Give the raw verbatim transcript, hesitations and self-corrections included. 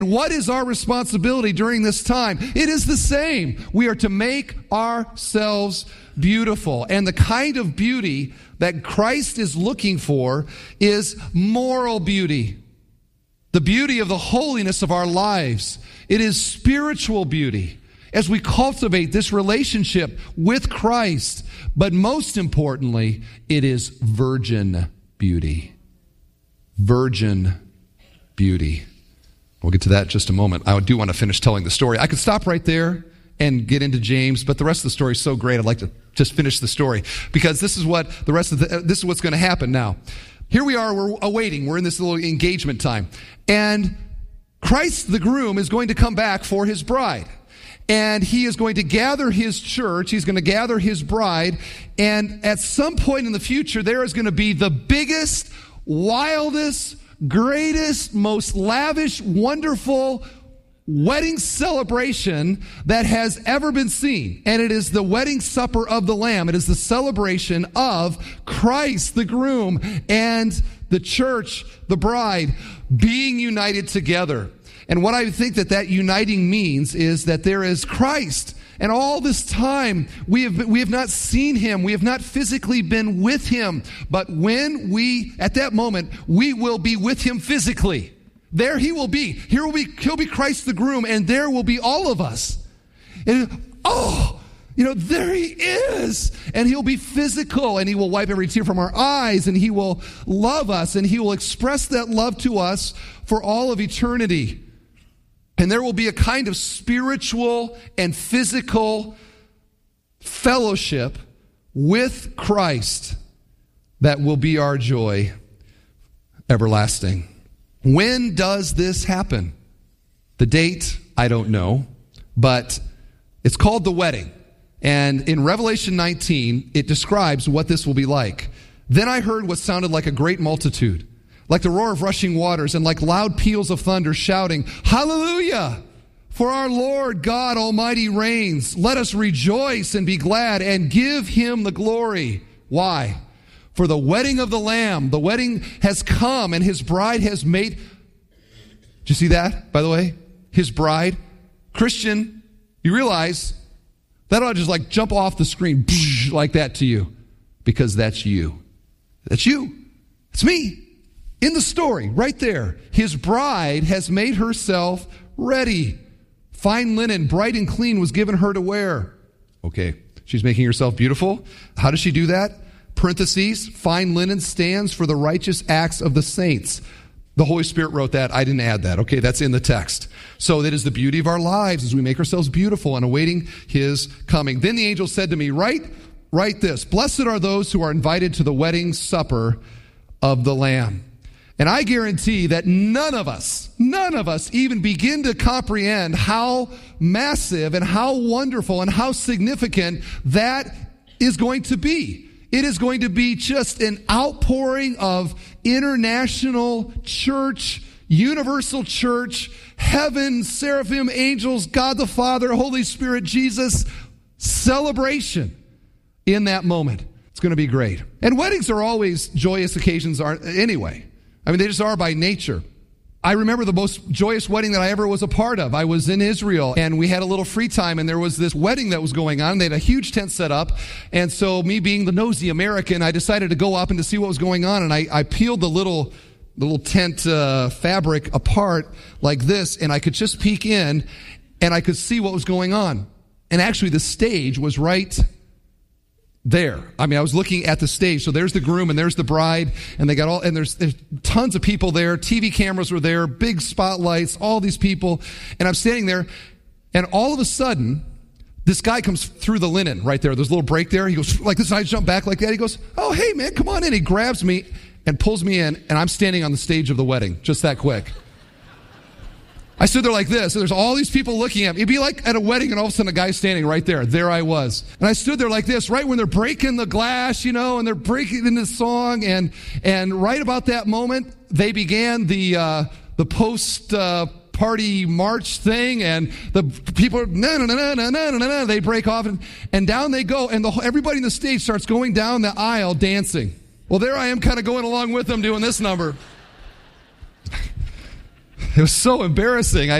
What is our responsibility during this time? It is the same. We are to make ourselves beautiful. And the kind of beauty that Christ is looking for is moral beauty. The beauty of the holiness of our lives. It is spiritual beauty as we cultivate this relationship with Christ. But most importantly, it is virgin beauty. Virgin beauty. We'll get to that in just a moment. I do want to finish telling the story. I could stop right there and get into James, but the rest of the story is so great, I'd like to just finish the story, because this is what the rest of the, this is what's going to happen now. Here we are, we're awaiting, we're in this little engagement time, and Christ the groom is going to come back for his bride. And he is going to gather his church, he's going to gather his bride, and at some point in the future, there is going to be the biggest, wildest, greatest, most lavish, wonderful wedding celebration that has ever been seen. And it is the wedding supper of the Lamb. It is the celebration of Christ, the groom, and the church, the bride, being united together. And what I think that that uniting means is that there is Christ. And all this time, we have, we have not seen him. We have not physically been with him. But when we, at that moment, we will be with him physically. There he will be. Here will be, he'll be Christ the groom, and there will be all of us. And, oh, you know, there he is. And he'll be physical, and he will wipe every tear from our eyes, and he will love us, and he will express that love to us for all of eternity. And there will be a kind of spiritual and physical fellowship with Christ that will be our joy everlasting. When does this happen? The date, I don't know, but it's called the wedding. And in Revelation nineteen, it describes what this will be like. Then I heard what sounded like a great multitude, like the roar of rushing waters, and like loud peals of thunder, shouting, "Hallelujah! For our Lord God Almighty reigns. Let us rejoice and be glad and give him the glory." Why? For the wedding of the Lamb, the wedding has come, and his bride has made... Did you see that, by the way? His bride. Christian, you realize that ought to just like jump off the screen like that to you, because that's you. That's you. It's me. In the story, right there, his bride has made herself ready. Fine linen, bright and clean, was given her to wear. Okay, she's making herself beautiful. How does she do that? Parentheses, fine linen stands for the righteous acts of the saints. The Holy Spirit wrote that. I didn't add that. Okay, that's in the text. So that is the beauty of our lives as we make ourselves beautiful and awaiting his coming. Then the angel said to me, write, write this. Blessed are those who are invited to the wedding supper of the Lamb. And I guarantee that none of us, none of us even begin to comprehend how massive and how wonderful and how significant that is going to be. It is going to be just an outpouring of international church, universal church, heaven, seraphim, angels, God the Father, Holy Spirit, Jesus, celebration in that moment. It's going to be great. And weddings are always joyous occasions aren't anyway. I mean, they just are by nature. I remember the most joyous wedding that I ever was a part of. I was in Israel, and we had a little free time, and there was this wedding that was going on. They had a huge tent set up, and so me being the nosy American, I decided to go up and to see what was going on, and I, I peeled the little the little tent uh, fabric apart like this, and I could just peek in, and I could see what was going on. And actually, the stage was right there. I mean, I was looking at the stage. So there's the groom and there's the bride, and they got all, and there's, there's tons of people there. T V cameras were there, big spotlights, all these people. And I'm standing there, and all of a sudden, this guy comes through the linen right there. There's a little break there. He goes like this, and I jump back like that. He goes, "Oh, hey man, come on in." He grabs me and pulls me in, and I'm standing on the stage of the wedding, just that quick. I stood there like this, and there's all these people looking at me. It'd be like at a wedding, and all of a sudden a guy's standing right there. There I was. And I stood there like this, right when they're breaking the glass, you know, and they're breaking in this song. And and right about that moment, they began the uh, the post uh, party march thing, and the people, no, no, no, no, no, no, no, no, they break off, and, and down they go, and the, everybody in the stage starts going down the aisle dancing. Well, there I am kind of going along with them doing this number. it was so embarrassing. I